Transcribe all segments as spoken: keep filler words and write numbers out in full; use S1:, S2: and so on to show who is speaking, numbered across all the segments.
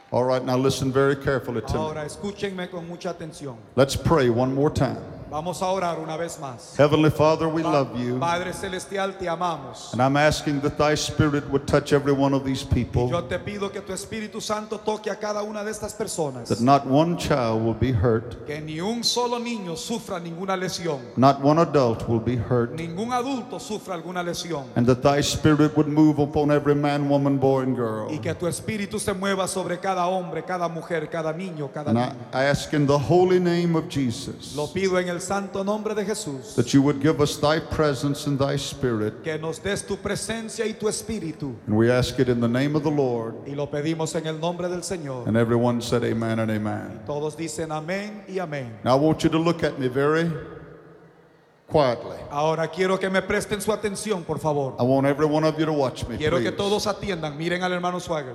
S1: All right, now listen very carefully to me.
S2: Ahora escúchenme con mucha atención.
S1: Let's pray one more time.
S2: Vamos a orar una vez más.
S1: Heavenly Father, we
S2: Pa-
S1: love you.
S2: Padre Celestial, te amamos.
S1: And I'm asking that thy spirit would touch every one of these people,
S2: Yo te pido que tu Espíritu Santo toque a cada una de estas personas.
S1: that not one child will be hurt,
S2: Que ni un solo niño sufra ninguna lesión.
S1: not one adult will be hurt,
S2: Ningún adulto sufra alguna lesión.
S1: and that thy spirit would move upon every man, woman, boy, and girl.
S2: Y que tu Espíritu se mueva sobre cada hombre, cada mujer, cada niño, cada
S1: And I
S2: niña.
S1: ask in the holy name of Jesus
S2: Lo pido en el santo nombre de Jesús.
S1: that you would give us thy presence and thy spirit.
S2: Que nos des tu presencia y tu espíritu.
S1: And we ask it in the name of the Lord.
S2: Y lo pedimos en el nombre del Señor.
S1: And everyone said amen and amen.
S2: Todos dicen amén y amén.
S1: Now I want you to look at me very quietly.
S2: Ahora quiero que me presten su atención, por favor.
S1: I want every one of you to watch me,
S2: Quiero que
S1: please.
S2: todos atiendan. Miren al hermano Swagger.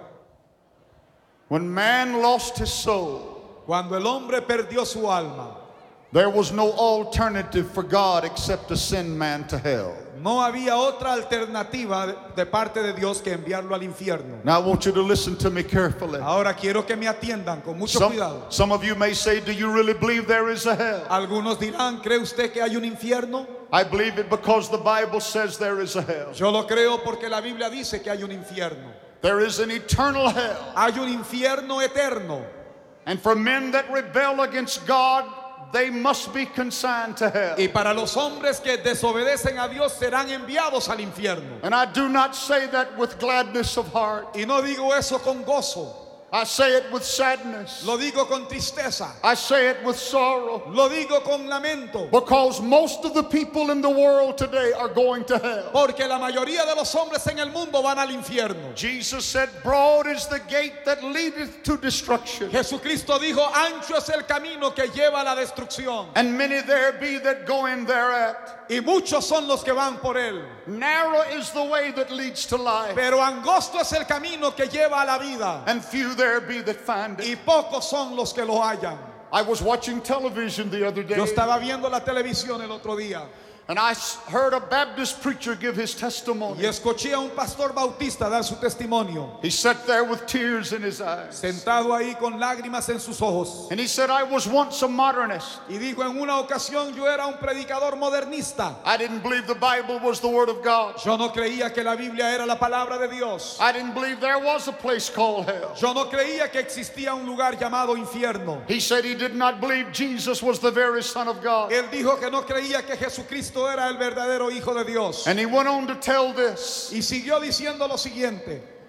S1: When man lost his soul,
S2: Cuando el hombre perdió su alma,
S1: there was no alternative for God except to send man to hell.
S2: no había otra alternativa de- de parte de Dios que enviarlo al infierno.
S1: Now I want you to listen to me carefully.
S2: Ahora quiero que me atiendan con mucho
S1: Some,
S2: cuidado.
S1: some of you may say, do you really believe there is a hell?
S2: Algunos dirán, ¿cree usted que hay un infierno?
S1: I believe it because the Bible says there is a hell.
S2: Yo lo creo porque la Biblia dice que hay un infierno.
S1: There is an eternal hell.
S2: Hay un infierno eterno.
S1: And for men that rebel against God, they must be consigned to hell.
S2: Y para los hombres que desobedecen a Dios serán enviados al infierno.
S1: And I do not say that with gladness of heart.
S2: Y no digo eso con gozo,
S1: I say it with sadness.
S2: lo digo con tristeza,
S1: I say it with sorrow.
S2: lo digo con lamento.
S1: Because most of the people in the world today are going to hell.
S2: Porque la mayoría de los hombres en el mundo van al infierno.
S1: Jesus said, broad is the gate that leadeth to destruction,
S2: Jesucristo dijo, ancho es el camino que lleva a la destrucción.
S1: and many there be that go in thereat.
S2: Y muchos son los que van por él.
S1: Narrow is the way that leads to life,
S2: Pero angosto es el camino que lleva a la vida.
S1: and few there be that find
S2: Y
S1: it.
S2: pocos son los que lo hallan.
S1: I was watching television the other day,
S2: Yo estaba viendo la televisión el otro día
S1: and I s- heard a Baptist preacher give his testimony.
S2: y escuché a un pastor bautista dar su testimonio.
S1: He sat there with tears in his eyes,
S2: Sentado ahí con lágrimas en sus ojos.
S1: and he said, I was once a modernist.
S2: Y dijo, en una ocasión yo era un predicador modernista.
S1: I didn't believe the Bible was the Word of God.
S2: Yo no creía que la Biblia era la palabra de Dios.
S1: I didn't believe there was a place called hell.
S2: Yo no creía que existía un lugar llamado infierno.
S1: He said he did not believe Jesus was the very Son of God.
S2: Él dijo que no creía que Jesucristo era el verdadero Hijo de Dios.
S1: And he went on to tell this.
S2: Y siguió diciendo lo siguiente.